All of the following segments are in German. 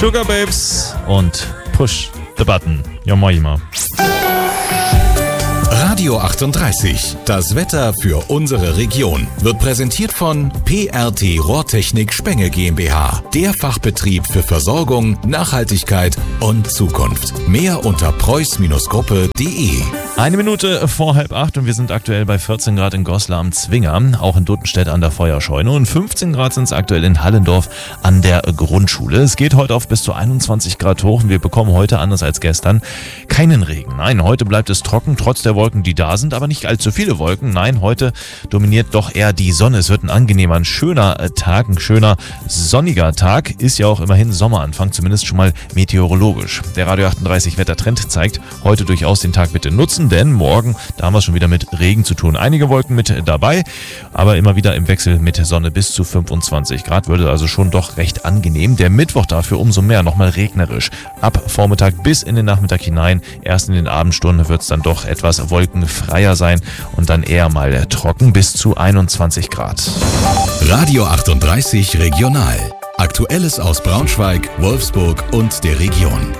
Sugarbabes und Push the Button. Ja, moima. Radio 38, das Wetter für unsere Region, wird präsentiert von PRT Rohrtechnik Spenge GmbH, der Fachbetrieb für Versorgung, Nachhaltigkeit und Zukunft. Mehr unter preuß-gruppe.de. 1 Minute vor 7:30 und wir sind aktuell bei 14 Grad in Goslar am Zwinger, auch in Duttenstedt an der Feuerscheune und 15 Grad sind es aktuell in Hallendorf an der Grundschule. Es geht heute auf bis zu 21 Grad hoch und wir bekommen heute, anders als gestern, keinen Regen. Nein, heute bleibt es trocken, trotz der Wolken, die da sind, aber nicht allzu viele Wolken. Nein, heute dominiert doch eher die Sonne. Es wird ein angenehmer, ein schöner Tag, ein schöner sonniger Tag. Ist ja auch immerhin Sommeranfang, zumindest schon mal meteorologisch. Der Radio 38 Wettertrend zeigt, heute durchaus den Tag bitte nutzen, denn morgen, da haben wir es schon wieder mit Regen zu tun. Einige Wolken mit dabei, aber immer wieder im Wechsel mit Sonne bis zu 25 Grad. Würde also schon doch recht angenehm. Der Mittwoch dafür umso mehr, nochmal regnerisch. Ab Vormittag bis in den Nachmittag hinein. Erst in den Abendstunden wird es dann doch etwas wolkenfreier sein und dann eher mal trocken bis zu 21 Grad. Radio 38 Regional. Aktuelles aus Braunschweig, Wolfsburg und der Region.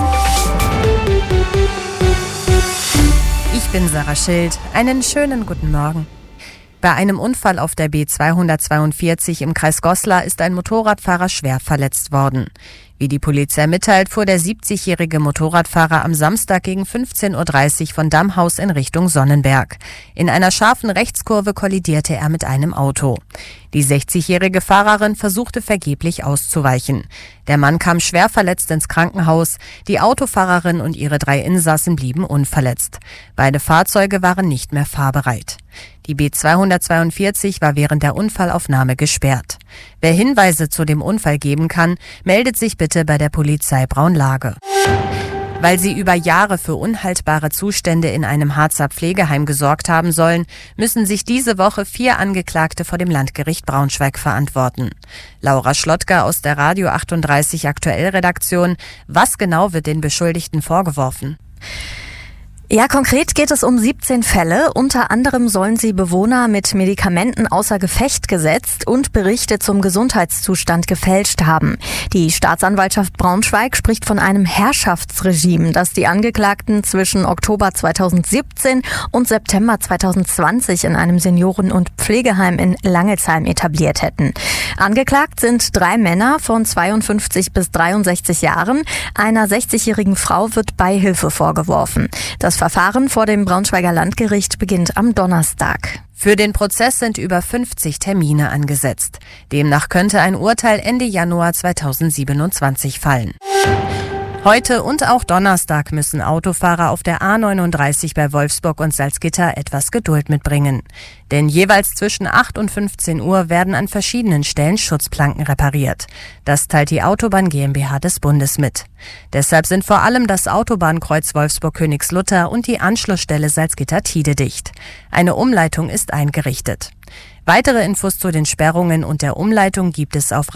Ich bin Sarah Schild. Einen schönen guten Morgen. Bei einem Unfall auf der B242 im Kreis Goslar ist ein Motorradfahrer schwer verletzt worden. Wie die Polizei mitteilt, fuhr der 70-jährige Motorradfahrer am Samstag gegen 15:30 Uhr von Dammhaus in Richtung Sonnenberg. In einer scharfen Rechtskurve kollidierte er mit einem Auto. Die 60-jährige Fahrerin versuchte vergeblich auszuweichen. Der Mann kam schwer verletzt ins Krankenhaus. Die Autofahrerin und ihre 3 Insassen blieben unverletzt. Beide Fahrzeuge waren nicht mehr fahrbereit. Die B242 war während der Unfallaufnahme gesperrt. Wer Hinweise zu dem Unfall geben kann, meldet sich bitte bei der Polizei Braunlage. Weil sie über Jahre für unhaltbare Zustände in einem Harzer Pflegeheim gesorgt haben sollen, müssen sich diese Woche 4 Angeklagte vor dem Landgericht Braunschweig verantworten. Laura Schlottger aus der Radio 38 Aktuell-Redaktion. Was genau wird den Beschuldigten vorgeworfen? Ja, konkret geht es um 17 Fälle. Unter anderem sollen sie Bewohner mit Medikamenten außer Gefecht gesetzt und Berichte zum Gesundheitszustand gefälscht haben. Die Staatsanwaltschaft Braunschweig spricht von einem Herrschaftsregime, das die Angeklagten zwischen Oktober 2017 und September 2020 in einem Senioren- und Pflegeheim in Langelsheim etabliert hätten. Angeklagt sind 3 Männer von 52 bis 63 Jahren. Einer 60-jährigen Frau wird Beihilfe vorgeworfen. Das Verfahren vor dem Braunschweiger Landgericht beginnt am Donnerstag. Für den Prozess sind über 50 Termine angesetzt. Demnach könnte ein Urteil Ende Januar 2027 fallen. Heute und auch Donnerstag müssen Autofahrer auf der A39 bei Wolfsburg und Salzgitter etwas Geduld mitbringen. Denn jeweils zwischen 8 und 15 Uhr werden an verschiedenen Stellen Schutzplanken repariert. Das teilt die Autobahn GmbH des Bundes mit. Deshalb sind vor allem das Autobahnkreuz Wolfsburg-Königslutter und die Anschlussstelle Salzgitter-Tide dicht. Eine Umleitung ist eingerichtet. Weitere Infos zu den Sperrungen und der Umleitung gibt es auf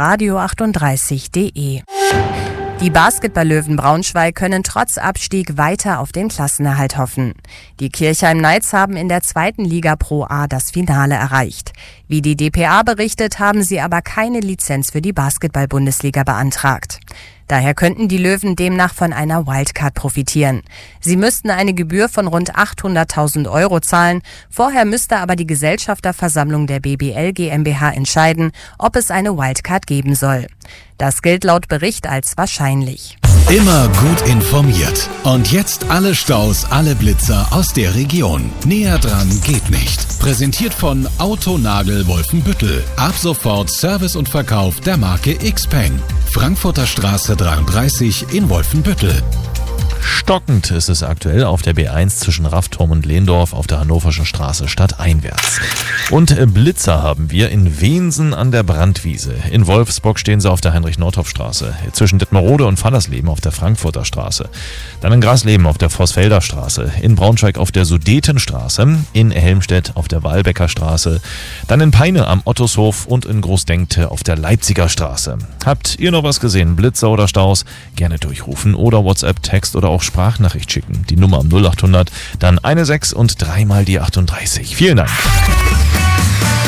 radio38.de. Die Basketball-Löwen Braunschweig können trotz Abstieg weiter auf den Klassenerhalt hoffen. Die Kirchheim Knights haben in der 2. Liga Pro A das Finale erreicht. Wie die dpa berichtet, haben sie aber keine Lizenz für die Basketball-Bundesliga beantragt. Daher könnten die Löwen demnach von einer Wildcard profitieren. Sie müssten eine Gebühr von rund 800.000 € zahlen. Vorher müsste aber die Gesellschafterversammlung der BBL GmbH entscheiden, ob es eine Wildcard geben soll. Das gilt laut Bericht als wahrscheinlich. Immer gut informiert. Und jetzt alle Staus, alle Blitzer aus der Region. Näher dran geht nicht. Präsentiert von Autonagel Wolfenbüttel. Ab sofort Service und Verkauf der Marke Xpeng. Frankfurter Straße 33 in Wolfenbüttel. Stockend ist es aktuell auf der B1 zwischen Raffturm und Lehndorf auf der Hannoverschen Straße stadteinwärts. Und Blitzer haben wir in Wensen an der Brandwiese. In Wolfsburg stehen sie auf der Heinrich-Nordhoff-Straße. Zwischen Detmerode und Fallersleben auf der Frankfurter Straße. Dann in Grasleben auf der Vossfelder Straße. In Braunschweig auf der Sudetenstraße. In Helmstedt auf der Walbecker Straße. Dann in Peine am Ottoshof und in Großdenkte auf der Leipziger Straße. Habt ihr noch was gesehen? Blitzer oder Staus? Gerne durchrufen oder WhatsApp, Text oder auch Sprachnachricht schicken. Die Nummer am 0800, dann 16 und 3 mal die 38. Vielen Dank.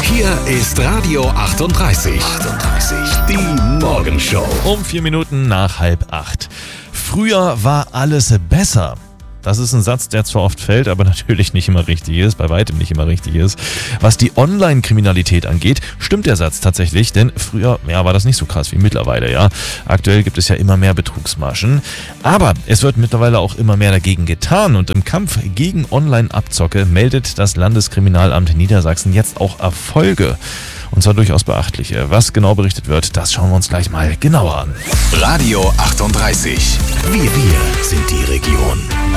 Hier ist Radio 38. Die Morgenshow. Um 4 Minuten nach 7:30. Früher war alles besser. Das ist ein Satz, der zwar oft fällt, aber natürlich nicht immer richtig ist, bei weitem nicht immer richtig ist. Was die Online-Kriminalität angeht, stimmt der Satz tatsächlich, denn früher war das nicht so krass wie mittlerweile, ja. Aktuell gibt es ja immer mehr Betrugsmaschen, aber es wird mittlerweile auch immer mehr dagegen getan und im Kampf gegen Online-Abzocke meldet das Landeskriminalamt Niedersachsen jetzt auch Erfolge. Und zwar durchaus beachtliche. Was genau berichtet wird, das schauen wir uns gleich mal genauer an. Radio 38. Wir sind die Region.